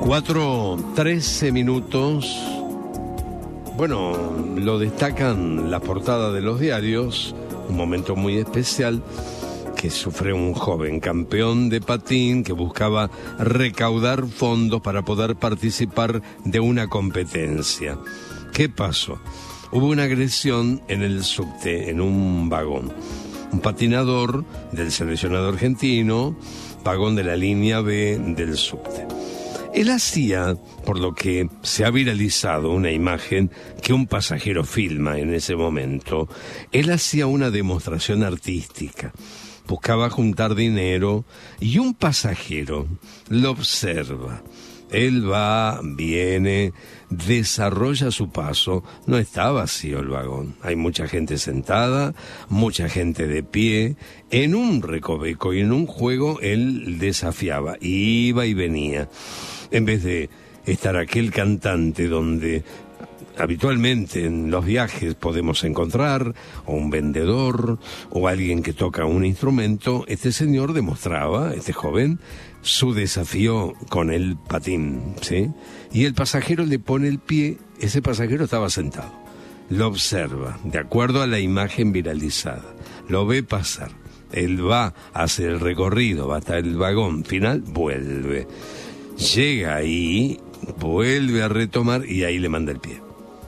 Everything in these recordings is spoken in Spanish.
4:13 minutos. Bueno, lo destacan la portada de los diarios, un momento muy especial que sufre un joven campeón de patín que buscaba recaudar fondos para poder participar de una competencia. ¿Qué pasó? Hubo una agresión en el subte, en un vagón. Un patinador del seleccionado argentino, vagón de la línea B del subte. Él hacía, por lo que se ha viralizado una imagen que un pasajero filma en ese momento, él hacía una demostración artística, buscaba juntar dinero y un pasajero lo observa. Él va, viene, desarrolla su paso, no está vacío el vagón, hay mucha gente sentada, mucha gente de pie, en un recoveco y en un juego él desafiaba, iba y venía. En vez de estar aquel cantante donde habitualmente en los viajes podemos encontrar, o un vendedor, o alguien que toca un instrumento, este señor demostraba, este joven, su desafío con el patín, ¿sí? Y el pasajero le pone el pie, ese pasajero estaba sentado, lo observa, de acuerdo a la imagen viralizada, lo ve pasar, él va, hace el recorrido, va hasta el vagón final, vuelve. Llega ahí, vuelve a retomar y ahí le manda el pie.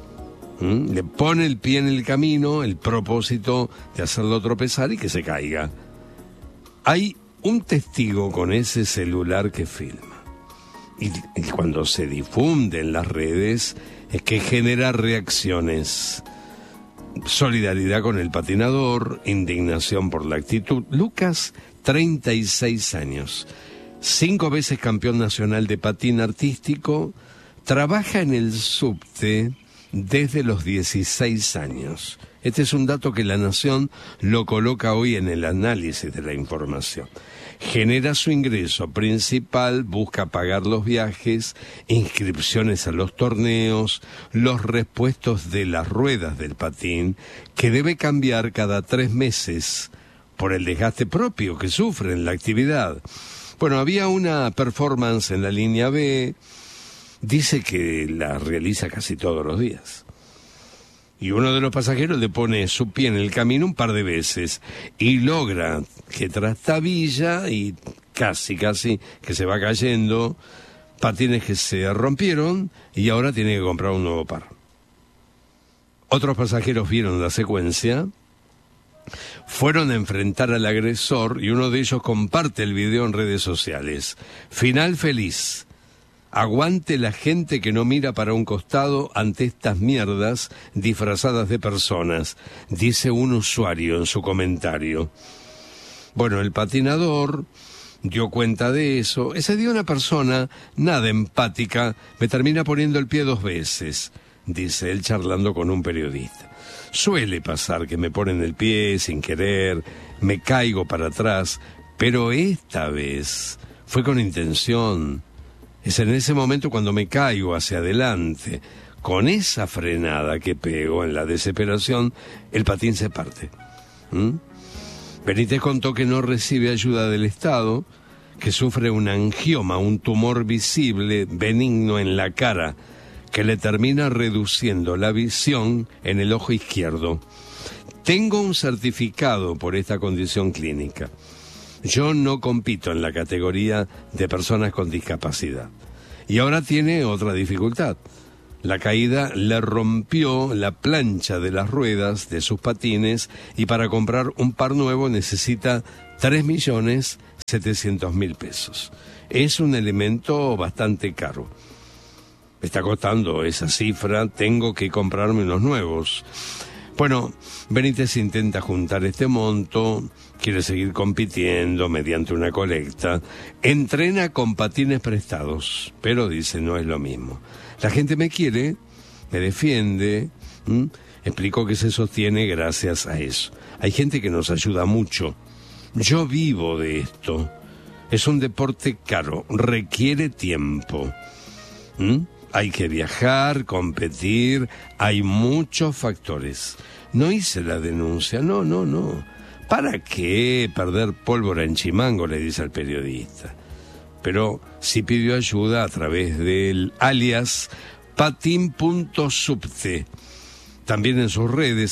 Le pone el pie en el camino, el propósito de hacerlo tropezar y que se caiga. Hay un testigo con ese celular que filma. Y cuando se difunde en las redes es que genera reacciones. Solidaridad con el patinador, indignación por la actitud. Lucas, 36 años. 5 veces campeón nacional de patín artístico, trabaja en el subte desde los 16 años. Este es un dato que La Nación lo coloca hoy en el análisis de la información. Genera su ingreso principal, busca pagar los viajes, inscripciones a los torneos, los repuestos de las ruedas del patín, que debe cambiar cada 3 meses por el desgaste propio que sufre en la actividad. Bueno, había una performance en la línea B, dice que la realiza casi todos los días. Y uno de los pasajeros le pone su pie en el camino un par de veces y logra que trastabilla y casi que se va cayendo, patines que se rompieron y ahora tiene que comprar un nuevo par. Otros pasajeros vieron la secuencia, fueron a enfrentar al agresor y uno de ellos comparte el video en redes sociales. Final feliz. Aguante la gente que no mira para un costado ante estas mierdas disfrazadas de personas, dice un usuario en su comentario. Bueno, el patinador dio cuenta de eso. Ese día una persona nada empática me termina poniendo el pie 2 veces, dice él charlando con un periodista. Suele pasar que me ponen el pie sin querer, me caigo para atrás, pero esta vez fue con intención. Es en ese momento cuando me caigo hacia adelante. Con esa frenada que pego en la desesperación, el patín se parte. Benítez contó que no recibe ayuda del Estado, que sufre un angioma, un tumor visible, benigno en la cara, que le termina reduciendo la visión en el ojo izquierdo. Tengo un certificado por esta condición clínica. Yo no compito en la categoría de personas con discapacidad. Y ahora tiene otra dificultad. La caída le rompió la plancha de las ruedas de sus patines y para comprar un par nuevo necesita 3.700.000 pesos. Es un elemento bastante caro. Me está costando esa cifra, tengo que comprarme unos nuevos. Bueno, Benítez intenta juntar este monto, quiere seguir compitiendo mediante una colecta, entrena con patines prestados, pero dice no es lo mismo. La gente me quiere, me defiende, explicó que se sostiene gracias a eso. Hay gente que nos ayuda mucho. Yo vivo de esto. Es un deporte caro, requiere tiempo. Hay que viajar, competir, hay muchos factores. No hice la denuncia, no. ¿Para qué perder pólvora en Chimango?, le dice al periodista. pero sí pidió ayuda a través del alias patin.subte. También en sus redes,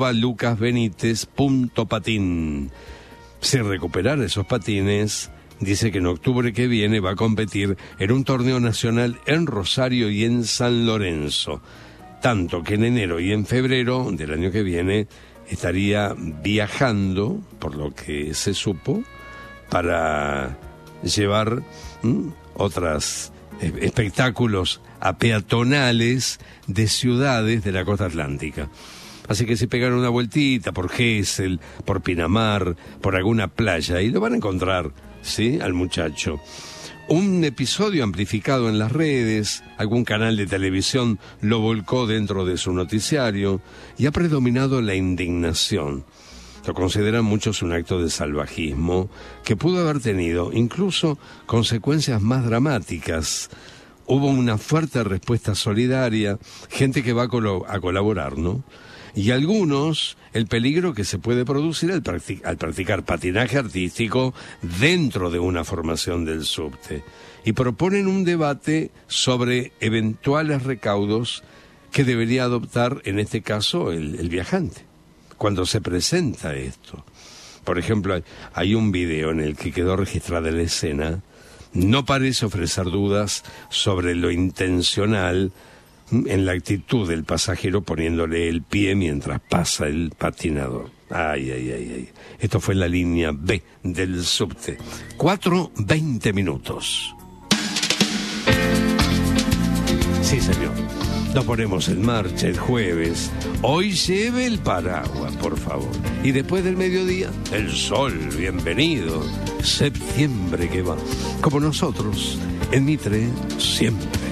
@lucasbenitez.patin. Sin recuperar esos patines, dice que en octubre que viene va a competir en un torneo nacional en Rosario y en San Lorenzo. Tanto que en enero y en febrero del año que viene estaría viajando, por lo que se supo, para llevar otros espectáculos a peatonales de ciudades de la costa atlántica. Así que si pegan una vueltita por Gesell, por Pinamar, por alguna playa, y lo van a encontrar, ¿sí?, al muchacho. Un episodio amplificado en las redes, algún canal de televisión lo volcó dentro de su noticiario y ha predominado la indignación. Lo consideran muchos un acto de salvajismo que pudo haber tenido incluso consecuencias más dramáticas. Hubo una fuerte respuesta solidaria, gente que va a colaborar, ¿no? Y algunos, el peligro que se puede producir al practicar patinaje artístico dentro de una formación del subte. Y proponen un debate sobre eventuales recaudos que debería adoptar, en este caso, el viajante, cuando se presenta esto. Por ejemplo, hay un video en el que quedó registrada la escena. No parece ofrecer dudas sobre lo intencional en la actitud del pasajero poniéndole el pie mientras pasa el patinador. Ay. Esto fue la línea B del subte. 4:20. Sí, señor. Nos ponemos en marcha el jueves. Hoy lleve el paraguas, por favor. Y después del mediodía, el sol. Bienvenido. Septiembre que va. Como nosotros, en Mitre, siempre.